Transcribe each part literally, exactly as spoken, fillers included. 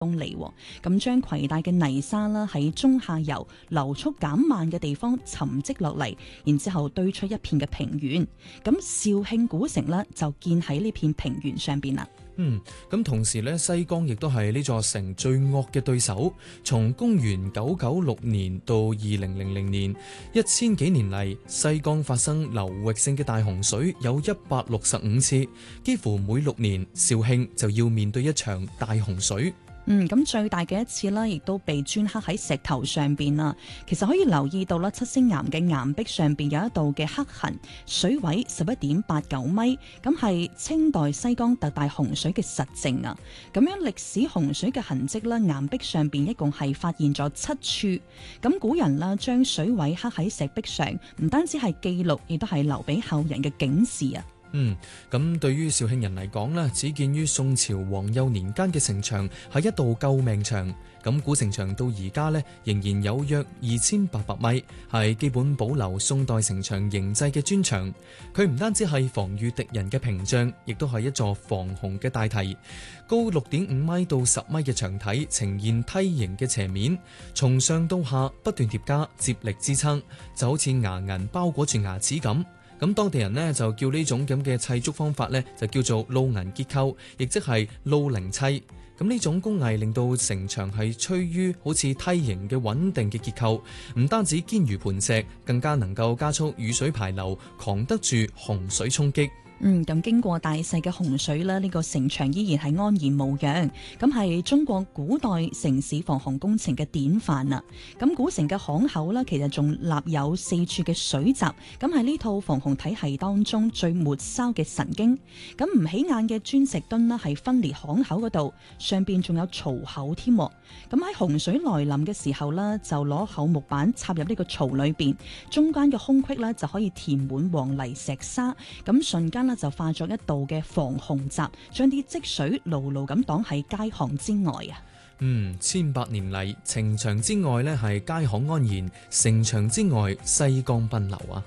公里，咁將攜帶嘅泥沙啦喺中下游流速減慢嘅地方沉積落嚟，然之後堆出一片嘅平原。咁肇慶古城呢，就建喺呢片平原上邊啦。 嗯，咁同時咧，西江亦都係呢座城最惡嘅對手。從公元九九六年到二零零零年，一千幾年嚟，西江發生流域性嘅大洪水有一百六十五次，幾乎每六年，肇慶就要面對一場大洪水。 嗯，咁最大嘅一次呢，亦都被鐫刻喺石頭上邊啦。其實可以留意到啦，七星岩嘅岩壁上邊有一道嘅刻痕，水位十一點八九米，咁係清代西江特大洪水嘅實證啊。咁樣歷史洪水嘅痕跡啦，岩壁上邊一共係發現咗七處。咁古人啦，將水位刻喺石壁上，唔單止係記錄，亦都係留俾後人嘅警示啊。 嗯，咁對於肇慶人嚟講呢，始建於宋朝皇佑年間嘅城牆係一道救命牆。咁古城牆到而家呢，仍然有約二千八百米，係基本保留宋代城牆形制嘅磚牆。佢唔單止係防禦敵人嘅屏障，亦都係一座防洪嘅大堤。高六點五米到十米嘅牆體呈現梯形嘅斜面，從上到下不斷疊加接力支撐，就好似牙銀包裹住牙齒咁。咁當地人呢，就叫呢種咁嘅砌築方法呢，就叫做露銀結構，亦即係露靈砌。咁呢種工藝令到城牆係趨於好似梯形嘅穩定嘅結構，唔單止堅如磐石，更加能夠加速雨水排流，扛得住洪水衝擊。 嗯，咁經過大細嘅洪水咧，呢、這個城牆依然係安然無恙，咁係中國古代城市防洪工程嘅典範啊！咁古城嘅巷口呢，其實仲立有四處嘅水閘，咁係呢套防洪體系當中最末梢嘅神經。咁唔起眼嘅磚石墩呢，係分裂巷口嗰度，上邊仲有槽口添。咁喺洪水來臨嘅時候呢，就攞厚木板插入呢個槽裏邊，中間嘅空隙呢，就可以填滿黃泥石沙，咁瞬間就化作一道嘅防洪閘，將啲積水牢牢咁擋喺街巷之外啊！ 嗯，千百年嚟，城牆之外呢係街巷安然，城牆之外西江奔流啊！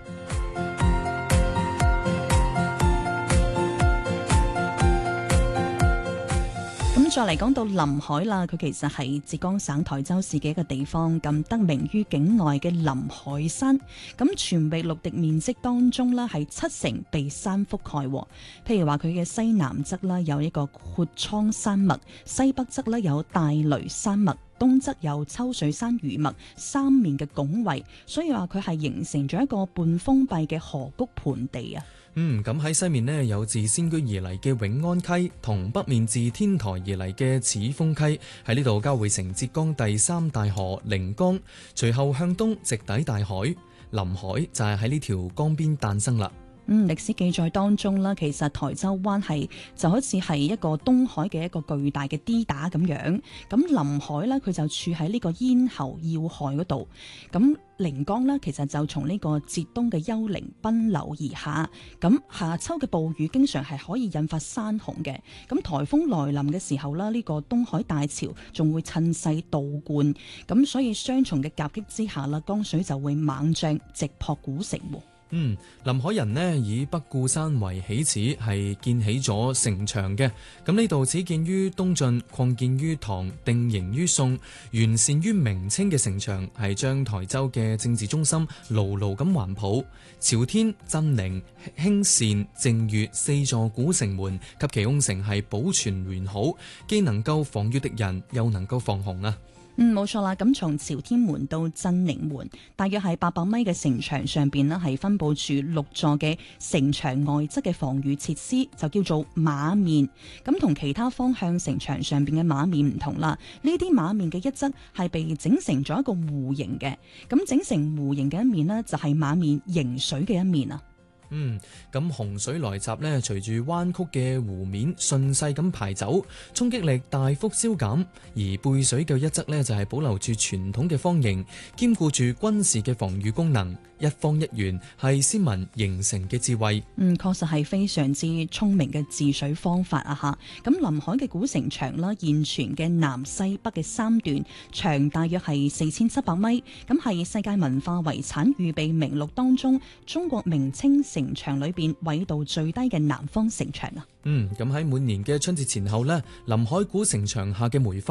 再嚟講到臨海啦，佢其實係浙江省台州市嘅一個地方，咁得名於境外嘅臨海山。咁全域陸地面積當中呢，係七成被山覆蓋。譬如話佢嘅西南側啦有一個闊蒼山脈，西北側呢有大雷山脈，東側有秋水山餘脈，三面嘅拱圍，所以話佢係形成咗一個半封閉嘅河谷盆地啊。 嗯，咁喺西面呢，有自仙居而嚟嘅永安溪，同北面自天台而嚟嘅滉豐溪，喺呢度交匯成浙江第三大河寧江，隨後向東直抵大海。臨海就係喺呢條江邊誕生啦。 嗯，歷史記載當中啦，其實台州灣係就好似係一個東海嘅一個巨大嘅 D 打咁樣。咁臨海呢，佢就處喺呢個咽喉要害嗰度。咁寧江呢，其實就從呢個浙東嘅丘陵奔流而下。咁夏秋嘅暴雨經常係可以引發山洪嘅。咁颱風來臨嘅時候啦，呢、這個東海大潮仲會趁勢倒灌。咁所以雙重嘅夾擊之下啦，江水就會猛漲，直撲古城。 嗯，臨海人呢以北固山為起始，係建起咗城牆嘅。咁呢度始建於東晉，擴建於唐，定型於宋，完善於明清嘅城牆，係將台州嘅政治中心牢牢咁環抱。朝天、真寧、興善、正月四座古城門，及其空城係保存完好，既能夠防禦敵人，又能夠防洪啊！ 嗯，冇錯啦。咁從朝天門到真寧門，大約係八百米嘅城牆上邊呢，係分佈住六座嘅城牆外側嘅防禦設施，就叫做馬面。咁同其他方向城牆上邊嘅馬面唔同啦，呢啲馬面嘅一側係被整成咗一個弧形嘅。咁整成弧形嘅一面呢，就係馬面迎水嘅一面啊。 嗯，咁洪水來襲呢，隨住彎曲嘅湖面順勢咁排走，衝擊力大幅消減。而背水嘅一側呢，就係保留住傳統嘅方形，兼顧住軍事嘅防禦功能。 一方一圓係先民形成嘅智慧。 嗯，確實係非常之聰明嘅治水方法啊！嚇，咁臨海嘅古城牆啦，現存嘅南西北嘅三段，長大約係四千七百米，咁係世界文化遺產預備名錄當中中國明清城牆裏邊緯度最低嘅南方城牆啊！ 嗯，咁喺每年嘅春節前後呢，臨海古城牆下嘅梅花